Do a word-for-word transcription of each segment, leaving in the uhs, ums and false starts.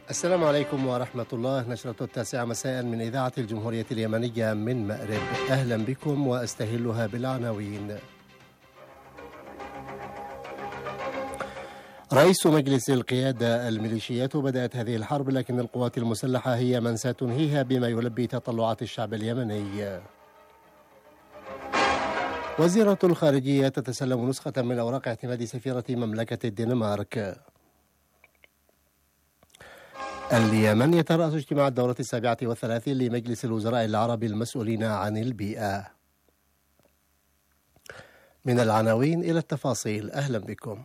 السلام عليكم ورحمة الله. نشرة التاسعة مساء من إذاعة الجمهورية اليمنية من مأرب، أهلا بكم وأستهلها بالعناوين. رئيس مجلس القيادة: الميليشيات بدأت هذه الحرب، لكن القوات المسلحة هي من ستنهيها بما يلبي تطلعات الشعب اليمني. وزيرة الخارجية تتسلم نسخة من أوراق اعتماد سفيرة مملكة الدنمارك. اليمن يترأس اجتماع الدورة السابعة والثلاثين لمجلس الوزراء العربي المسؤولين عن البيئة. من العناوين إلى التفاصيل، أهلا بكم.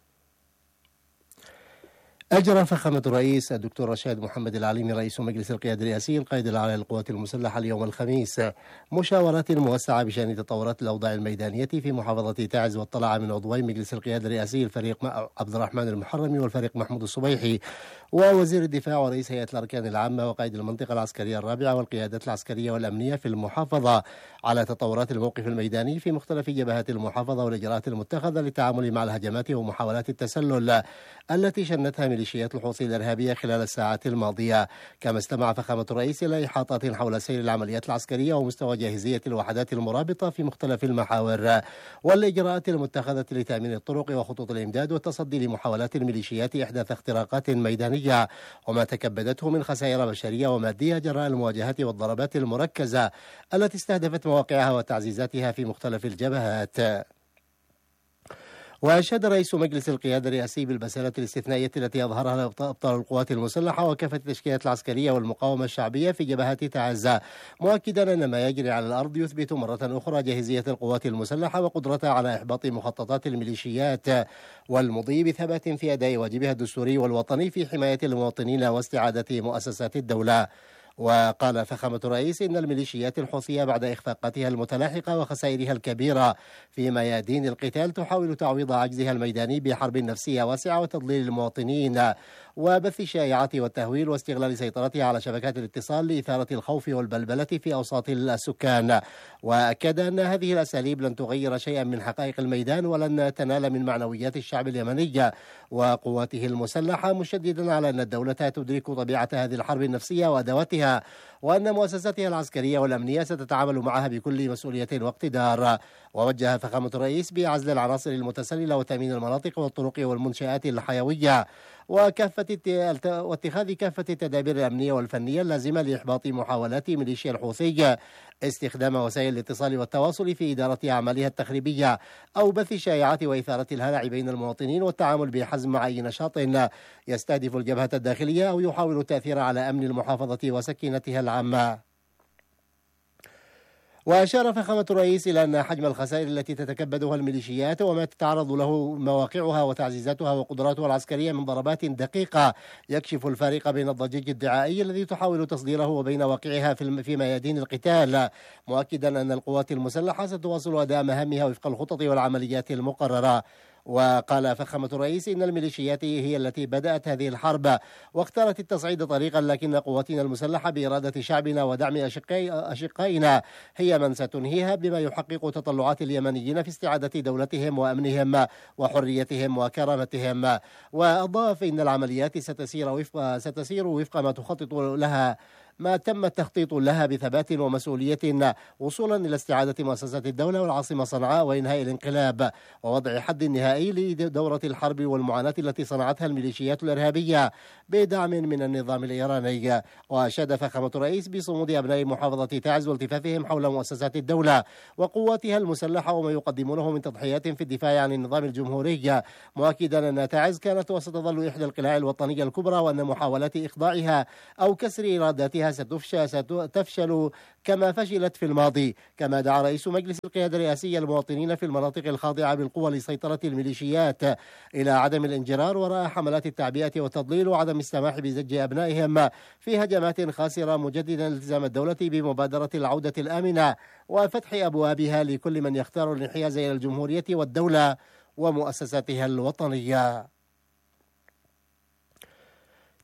أجرى فخامة الرئيس الدكتور رشاد محمد العليمي رئيس مجلس القيادة الرئاسي القائد الأعلى للقوات المسلحة اليوم الخميس مشاورات موسعة بشأن تطورات الأوضاع الميدانية في محافظة تعز، واطلع من عضوي مجلس القيادة الرئاسي الفريق عبد الرحمن المحرمي والفريق محمود الصبيحي ووزير الدفاع ورئيس هيئة الأركان العامة وقائد المنطقة العسكرية الرابعة والقيادات العسكرية والأمنية في المحافظة على تطورات الموقف الميداني في مختلف جبهات المحافظة والإجراءات المتخذة للتعامل مع الهجمات ومحاولات التسلل التي شنتها ميليشيات الحوثي الإرهابية خلال الساعات الماضية. كما استمع فخامة الرئيس إلى إحاطات حول سير العمليات العسكرية ومستوى جاهزية الوحدات المرابطة في مختلف المحاور والإجراءات المتخذة لتأمين الطرق وخطوط الإمداد والتصدي لمحاولات الميليشيات إحداث اختراقات ميدانية وما تكبدته من خسائر بشرية ومادية جراء المواجهات والضربات المركزة التي استهدفت مواقعها وتعزيزاتها في مختلف الجبهات. وأشاد رئيس مجلس القيادة الرئاسي بالبسالة الاستثنائية التي أظهرها أبطال القوات المسلحة وكافة التشكيلات العسكرية والمقاومة الشعبية في جبهات تعز، مؤكدا أن ما يجري على الأرض يثبت مرة أخرى جاهزية القوات المسلحة وقدرتها على إحباط مخططات الميليشيات والمضي بثبات في أداء واجبها الدستوري والوطني في حماية المواطنين واستعادة مؤسسات الدولة. وقال فخامة الرئيس إن الميليشيات الحوثية بعد إخفاقاتها المتلاحقة وخسائرها الكبيرة في ميادين القتال تحاول تعويض عجزها الميداني بحرب نفسية واسعة وتضليل المواطنين وبث الشائعات والتهويل واستغلال سيطرتها على شبكات الاتصال لإثارة الخوف والبلبلة في أوساط السكان. وأكد أن هذه الأساليب لن تغير شيئا من حقائق الميدان ولن تنال من معنويات الشعب اليمني وقواته المسلحة، مشددا على أن الدولة تدرك طبيعة هذه الحرب النفسية وأدواتها وأن مؤسساتها العسكرية والأمنية ستتعامل معها بكل مسؤولية واقتدار. ووجه فخامة الرئيس بعزل العناصر المتسللة وتأمين المناطق والطرق والمنشآت الحيوية وكافة واتخاذ كافة التدابير الأمنية والفنية اللازمة لإحباط محاولات ميليشيا الحوثي استخدام وسائل الاتصال والتواصل في إدارة أعمالها التخريبية أو بث الشائعات وإثارة الهلع بين المواطنين والتعامل بحزم مع أي نشاط يستهدف الجبهة الداخلية أو يحاول التأثير على أمن المحافظة وسكينتها العامة. وأشار فخامة الرئيس إلى أن حجم الخسائر التي تتكبدها الميليشيات وما تتعرض له مواقعها وتعزيزاتها وقدراتها العسكرية من ضربات دقيقة يكشف الفارق بين الضجيج الدعائي الذي تحاول تصديره وبين واقعها في ميادين القتال، مؤكدا أن القوات المسلحة ستواصل أداء مهامها وفق الخطط والعمليات المقررة. وقال فخامة الرئيس إن الميليشيات هي التي بدأت هذه الحرب واختارت التصعيد طريقا، لكن قواتنا المسلحة بإرادة شعبنا ودعم أشقائنا هي من ستنهيها بما يحقق تطلعات اليمنيين في استعادة دولتهم وأمنهم وحريتهم وكرامتهم. وأضاف إن العمليات ستسير وفق ستسير وفق ما تخطط لها ما تم التخطيط لها بثبات ومسؤولية، وصولا إلى استعادة مؤسسات الدولة والعاصمة صنعاء وإنهاء الانقلاب ووضع حد نهائي لدورة الحرب والمعاناة التي صنعتها الميليشيات الإرهابية بدعم من النظام الإيراني. وأشاد فخامة الرئيس بصمود أبناء محافظة تعز والتفافهم حول مؤسسات الدولة وقواتها المسلحة وما يقدمونه من تضحيات في الدفاع عن النظام الجمهوري، مؤكدا أن تعز كانت وستظل إحدى القلاع الوطنية الكبرى وأن محاولات إخضاعها أو كسر إراداتها ستفشل, ستفشل كما فشلت في الماضي. كما دعا رئيس مجلس القيادة الرئاسي المواطنين في المناطق الخاضعة بالقوى لسيطرة الميليشيات إلى عدم الانجرار وراء حملات التعبئة والتضليل وعدم السماح بزج أبنائهم في هجمات خاسرة، مجددا التزام الدولة بمبادرة العودة الآمنة وفتح أبوابها لكل من يختار الانحياز إلى الجمهورية والدولة ومؤسساتها الوطنية.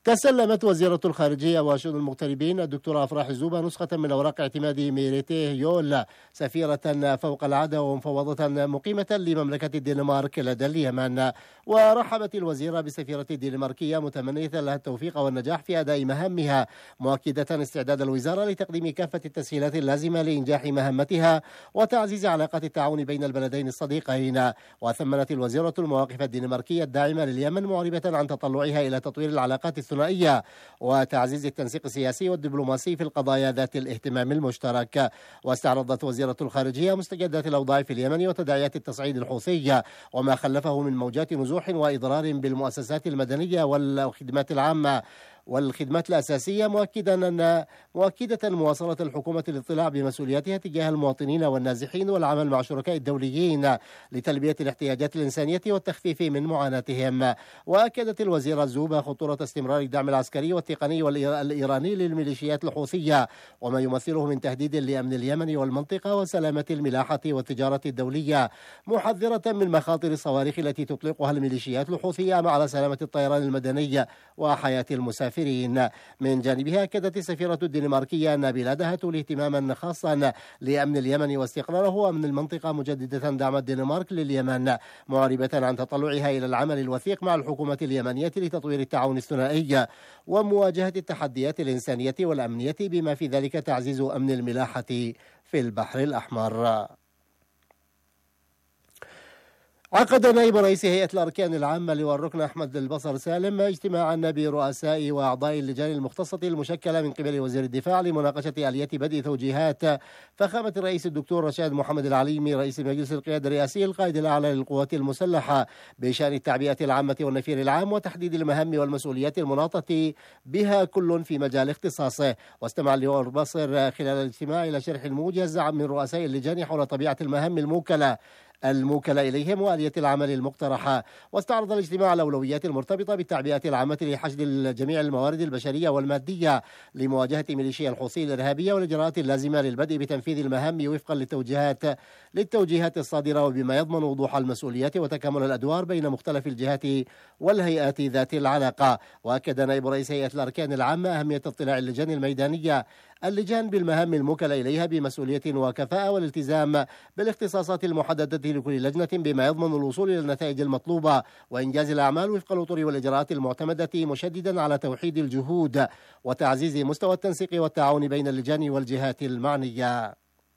تسلمت وزيرة الخارجية وشؤون المغتربين الدكتورة أفراح الزوبة نسخة من أوراق اعتماد ميريتيه يول سفيرة فوق العادة ومفوضة مقيمة لمملكة الدنمارك لدى اليمن. ورحبت الوزيرة بسفيرة الدنماركية متمنية لها التوفيق والنجاح في أداء مهامها، مؤكدة استعداد الوزارة لتقديم كافة التسهيلات اللازمة لإنجاح مهمتها وتعزيز علاقات التعاون بين البلدين الصديقين. وثمنت الوزيرة المواقف الدنماركية الداعمة لليمن، معربة عن تطلعها إلى تطوير العلاقات الثنائية وتعزيز التنسيق السياسي والدبلوماسي في القضايا ذات الاهتمام المشترك. واستعرضت وزيرة الخارجية مستجدات الأوضاع في اليمن وتداعيات التصعيد الحوثي وما خلفه من موجات نزوح وإضرار بالمؤسسات المدنية والخدمات العامة والخدمات الأساسية، مؤكدا أن مؤكدة مواصلة الحكومة الاطلاع بمسؤولياتها تجاه المواطنين والنازحين والعمل مع الشركاء الدوليين لتلبية الاحتياجات الإنسانية والتخفيف من معاناتهم. وأكدت الوزيرة الزوبة خطورة استمرار الدعم العسكري والتقني والإيراني للميليشيات الحوثية وما يمثله من تهديد لأمن اليمن والمنطقة وسلامة الملاحة والتجارة الدولية، محذرة من مخاطر الصواريخ التي تطلقها الميليشيات الحوثية على سلامة الطيران المدني وحياة المسافرين. من جانبها أكدت السفيرة الدنماركية أن بلادها تولي اهتماما خاصا لأمن اليمن واستقراره وأمن المنطقة، مجددة دعم الدنمارك لليمن، معربة عن تطلعها إلى العمل الوثيق مع الحكومة اليمنية لتطوير التعاون الثنائي ومواجهة التحديات الإنسانية والأمنية بما في ذلك تعزيز أمن الملاحة في البحر الأحمر. عقد نائب رئيس هيئة الأركان العامة لواء الركن أحمد البصر سالم اجتماعا برؤساء وأعضاء اللجان المختصة المشكلة من قبل وزير الدفاع لمناقشة آلية بدء توجيهات فخامة الرئيس الدكتور رشاد محمد العليمي رئيس مجلس القيادة الرئاسي القائد الأعلى للقوات المسلحة بشأن التعبئة العامة والنفير العام وتحديد المهام والمسؤوليات المناطة بها كل في مجال اختصاصه. واستمع اللواء البصر خلال الاجتماع إلى شرح موجز من رؤساء اللجان حول طبيعة المهام الموكلة الموكلة إليهم وآلية العمل المقترحة. واستعرض الاجتماع الأولويات المرتبطة بالتعبئة العامة لحشد جميع الموارد البشرية والمادية لمواجهة ميليشيا الحوثي الإرهابية والإجراءات اللازمة للبدء بتنفيذ المهام وفقا للتوجيهات للتوجيهات الصادرة وبما يضمن وضوح المسؤوليات وتكامل الأدوار بين مختلف الجهات والهيئات ذات العلاقة. وأكد نائب رئيس هيئة الأركان العامة أهمية اطلاع اللجان الميدانية اللجان بالمهام الموكلة إليها بمسؤولية وكفاءة والالتزام بالاختصاصات المحددة لكل لجنة بما يضمن الوصول إلى النتائج المطلوبة وإنجاز الأعمال وفق الأطر والإجراءات المعتمدة، مشددا على توحيد الجهود وتعزيز مستوى التنسيق والتعاون بين اللجان والجهات المعنية.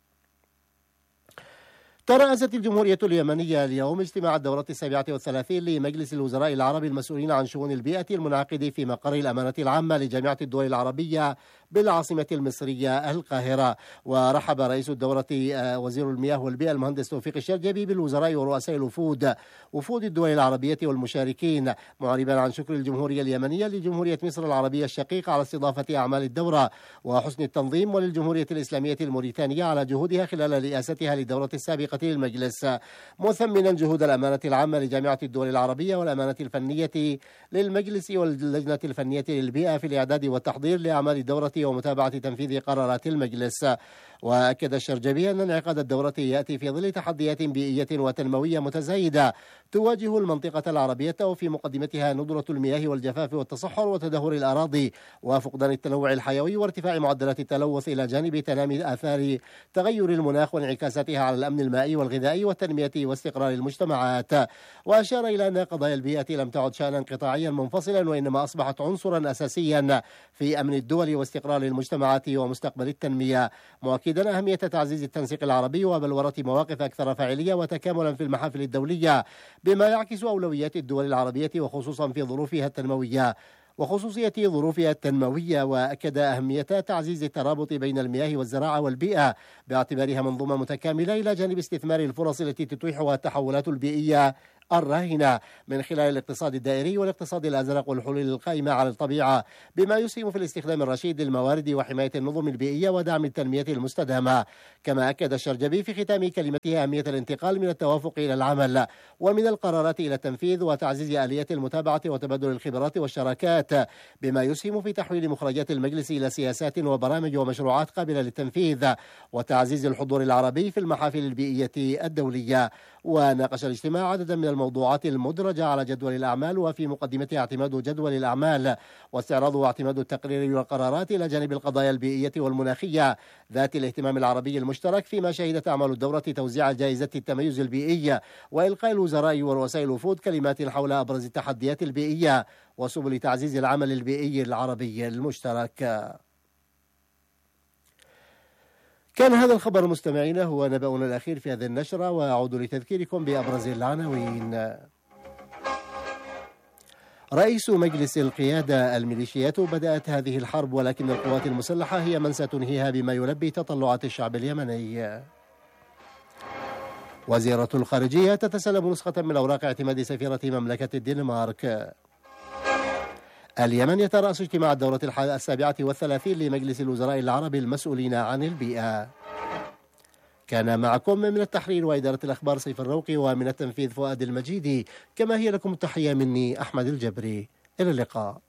ترأست الجمهورية اليمنية اليوم اجتماع الدورة السابعة والثلاثين لمجلس الوزراء العرب المسؤولين عن شؤون البيئة المنعقد في مقر الأمانة العامة لجامعة الدول العربية بالعاصمة المصرية القاهرة. ورحب رئيس الدورة وزير المياه والبيئة المهندس توفيق الشرجبي بالوزراء ورؤساء الوفود وفود الدول العربية والمشاركين، معربا عن شكر الجمهورية اليمنية لجمهورية مصر العربية الشقيقة على استضافة أعمال الدورة وحسن التنظيم، وللجمهورية الإسلامية الموريتانية على جهودها خلال رئاستها للدورة السابقة للمجلس، مثمنا جهود الأمانة العامة لجامعة الدول العربية والأمانة الفنية للمجلس واللجنة الفنية للبيئة في الإعداد والتحضير لأعمال الدورة ومتابعة تنفيذ قرارات المجلس. وأكد الشرجبي أن انعقاد الدورة يأتي في ظل تحديات بيئية وتنموية متزايدة تواجه المنطقة العربية وفي مقدمتها ندرة المياه والجفاف والتصحر وتدهور الأراضي وفقدان التنوع الحيوي وارتفاع معدلات التلوث، إلى جانب تنامي آثار تغير المناخ وانعكاساتها على الأمن المائي والغذائي والتنمية واستقرار المجتمعات. وأشار إلى أن قضايا البيئة لم تعد شأنا قطاعيا منفصلا وإنما أصبحت عنصرا أساسيا في أمن الدول واستقرار المجتمعات ومستقبل التنمية، مؤكدا أهمية تعزيز التنسيق العربي وبلورة مواقف أكثر فاعلية وتكاملا في المحافل الدولية بما يعكس أولويات الدول العربية وخصوصا في ظروفها التنموية وخصوصية ظروفها التنموية. وأكد أهمية تعزيز الترابط بين المياه والزراعة والبيئة باعتبارها منظومة متكاملة إلى جانب استثمار الفرص التي تتيحها التحولات البيئية الراهنة من خلال الاقتصاد الدائري والاقتصاد الأزرق والحلول القائمة على الطبيعة بما يسهم في الاستخدام الرشيد للموارد وحماية النظم البيئية ودعم التنمية المستدامة. كما أكد الشرجبي في ختام كلمته أهمية الانتقال من التوافق إلى العمل ومن القرارات إلى التنفيذ وتعزيز آلية المتابعة وتبادل الخبرات والشراكات بما يسهم في تحويل مخرجات المجلس إلى سياسات وبرامج ومشروعات قابلة للتنفيذ وتعزيز الحضور العربي في المحافل البيئية الدولية. وناقش الاجتماع عددا من الموضوعات المدرجة على جدول الأعمال، وفي مقدمتها اعتماد جدول الأعمال واستعراض واعتماد التقرير والقرارات إلى جانب القضايا البيئية والمناخية ذات الاهتمام العربي المشترك، فيما شهدت أعمال الدورة توزيع جائزة التميز البيئي وإلقاء الوزراء ورؤساء الوفود كلمات حول أبرز التحديات البيئية وسبل تعزيز العمل البيئي العربي المشترك. كان هذا الخبر مستمعينا هو نبأنا الأخير في هذه النشرة، وأعود لتذكيركم بأبرز العناوين. رئيس مجلس القيادة: الميليشيات بدأت هذه الحرب، ولكن القوات المسلحة هي من ستنهيها بما يلبي تطلعات الشعب اليمني. وزيرة الخارجية تتسلم نسخة من أوراق اعتماد سفيرة مملكة الدنمارك. اليمن يترأس اجتماع الدورة السابعة والثلاثين لمجلس الوزراء العرب المسؤولين عن البيئة. كان معكم من التحرير وإدارة الأخبار سيف الروقي، ومن التنفيذ فؤاد المجيدي، كما هي لكم التحية مني أحمد الجبري. إلى اللقاء.